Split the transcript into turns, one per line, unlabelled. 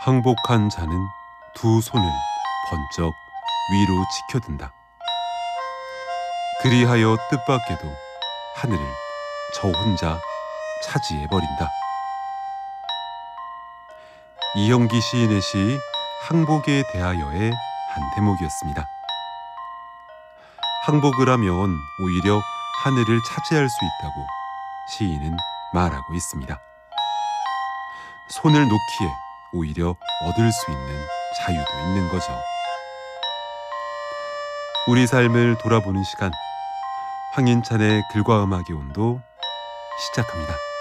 항복한 자는 두 손을 번쩍 위로 지켜든다. 그리하여 뜻밖에도 하늘을 저 혼자 차지해버린다. 이형기 시인의 시 항복에 대하여의 한 대목이었습니다. 항복을 하면 오히려 하늘을 차지할 수 있다고 시인은 말하고 있습니다. 손을 놓기에 오히려 얻을 수 있는 자유도 있는 거죠. 우리 삶을 돌아보는 시간, 황인찬의 글과 음악의 온도 시작합니다.